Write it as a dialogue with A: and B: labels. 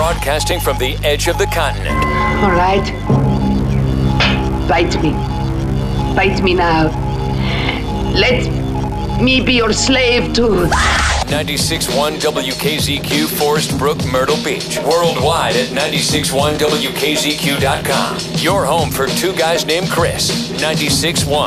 A: Broadcasting from the edge of the continent.
B: All right. Bite me. Bite me now. Let me be your slave too.
A: 96.1 WKZQ, Forest Brook, Myrtle Beach. Worldwide at 96.1WKZQ.com. Your home for two guys named Chris. 96.1